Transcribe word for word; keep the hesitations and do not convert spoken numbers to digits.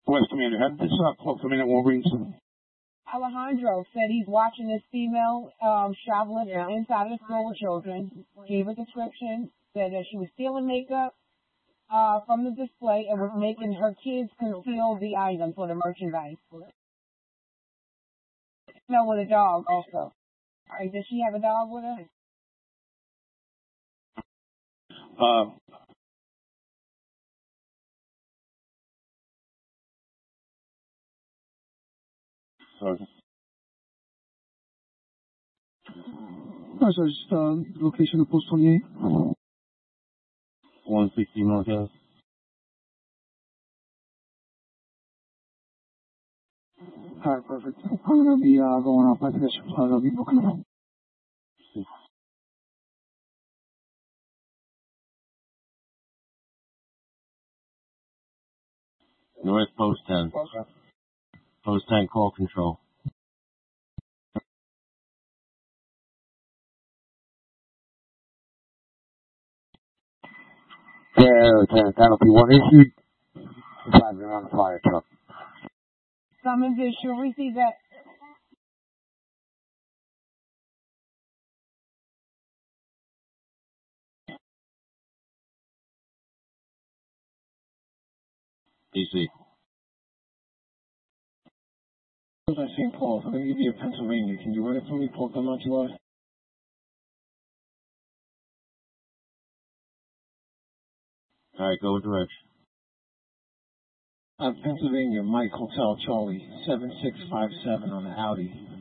West Commander, have this uh, call come in at Walgreens. Alejandro said he's watching this female um, shoplift inside of the store with children. Gave a description, said that she was stealing makeup uh, from the display and was making her kids conceal the items for the merchandise. Female with a dog also. All right, does she have a dog with her? Uh, sorry. Oh, so just uh, location of Post twenty-eight. one sixty North Ave. All right, perfect. I'm going to be uh, going off my position. So I'll be booking them. North Post ten. Okay. Post ten, call control. Yeah, Lieutenant, that'll be one issue. Driving around the fire truck. Summons issue, receive that. D C. I Saint Paul, I'm going to give you a Pennsylvania. Can you run it for me, Paul Camacho? Alright, go with direction. Uh, Pennsylvania, Mike Hotel Charlie, seven six five seven on the Audi.